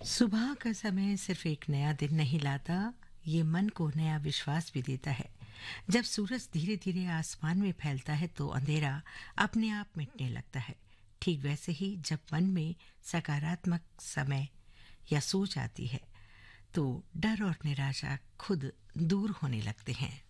सुबह का समय सिर्फ एक नया दिन नहीं लाता, ये मन को नया विश्वास भी देता है। जब सूरज धीरे धीरे आसमान में फैलता है तो अंधेरा अपने आप मिटने लगता है। ठीक वैसे ही जब मन में सकारात्मक समय या सोच आती है तो डर और निराशा खुद दूर होने लगते हैं।